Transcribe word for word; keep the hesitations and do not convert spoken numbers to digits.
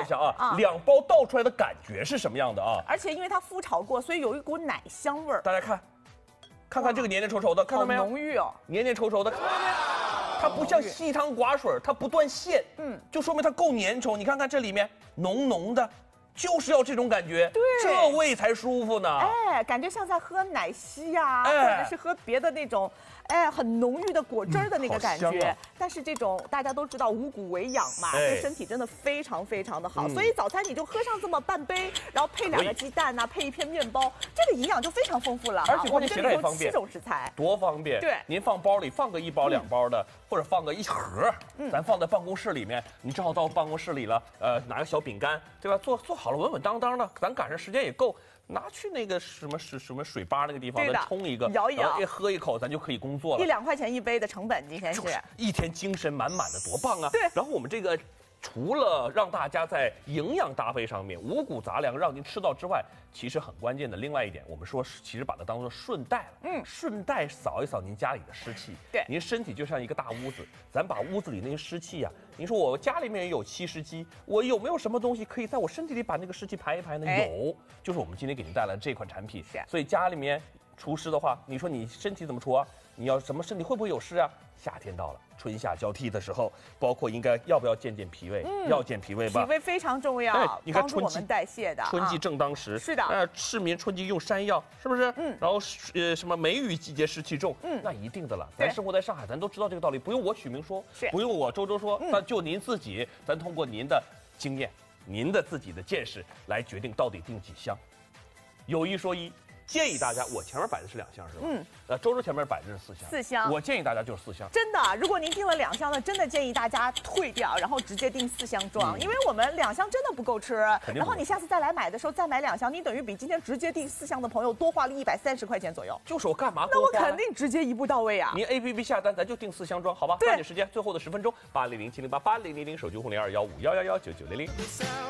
下啊， 啊两包倒出来的感觉是什么样的啊？ 而且因为它麸炒过，所以有一股奶香味儿， 大家看，看看这个黏黏稠稠的，看到没有？ 好浓郁哦， 黏黏稠稠的，看到没有？它不像细汤寡水，它不断线，嗯，就说明它够粘稠。你看看这里面浓浓的，就是要这种感觉， 对， 这味才舒服呢。 哎，感觉像在喝奶昔呀、 哎或者是喝别的那种，哎，很浓郁的果汁儿的那个感觉。 嗯好香啊但是这种大家都知道五谷为养嘛， 哎对身体真的非常非常的好。 嗯所以早餐你就喝上这么半杯，然后配两个鸡蛋呐、配一片面包，这个营养就非常丰富了。 而且关键携带也方便七种食材。 多方便！ 对您放包里放个一包两包的，或者放个一盒， 嗯咱放在办公室里面。你正好到办公室里了，呃，拿个小饼干，对吧？做做好了稳稳当当的，咱赶上时间也够，拿去那个什么什什么水吧那个地方， 对的咱冲一个， 摇一摇然后喝一口，咱就可以工作了。 一两块钱一杯的成本，今天是。 就是一天精神满满的，多棒啊！ 对然后我们这个。除了让大家在营养搭配上面五谷杂粮让您吃到之外，其实很关键的另外一点，我们说是其实把它当做顺带了，嗯，顺带扫一扫您家里的湿气。 对， 您身体就像一个大屋子，咱把屋子里那些湿气呀、啊，您说我家里面也有吸湿机，我有没有什么东西可以在我身体里把那个湿气排一排呢？ 哎、 有，就是我们今天给您带来的这款产品。 是， 所以家里面除湿的话，你说你身体怎么除啊？你要什么身体会不会有湿啊？夏天到了，春夏交替的时候，包括应该要不要健健脾胃？嗯、要健脾胃吧。 脾胃非常重要， 哎、你看帮助我们代谢的。 春季正当时， 啊、是的。 呃，市民春季用山药，是不是？ 嗯。 然后呃，什么梅雨季节湿气重，嗯，那一定的了。咱生活在上海，咱都知道这个道理，不用我许明说， 是不用我周周说，那、嗯、就您自己，咱通过您的经验、您的自己的见识来决定到底定几箱。有一说一。建议大家，我前面摆的是两箱是吧？嗯，呃，周周前面摆的是四箱。 四箱， 我建议大家就是四箱。 真的，如果您订了两箱呢，真的建议大家退掉，然后直接订四箱装，嗯、因为我们两箱真的不够吃。然后你下次再来买的时候再买两箱，你等于比今天直接订四箱的朋友多花了一百三十块钱左右。 就是我干嘛？ 那我肯定直接一步到位啊！ 您 A P P 下单，咱就订四箱装，好吧？抓紧时间，最后的十分钟，八零零七零八八零零零手机户零二幺五幺幺幺九九零零。